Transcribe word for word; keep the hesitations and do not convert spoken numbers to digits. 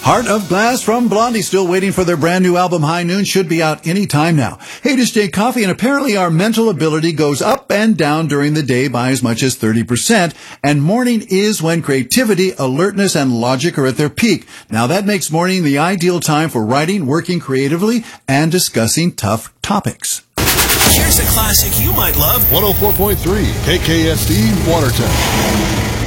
Heart of Glass from Blondie, still waiting for their brand new album High Noon. Should be out any time now. Hey, this is Jay Coffee, and apparently our mental ability goes up and down during the day by as much as thirty percent, and morning is when creativity, alertness, and logic are at their peak. Now that makes morning the ideal time for writing, working creatively, and discussing tough topics. Here's a classic you might love. one oh four point three K K S D Watertown.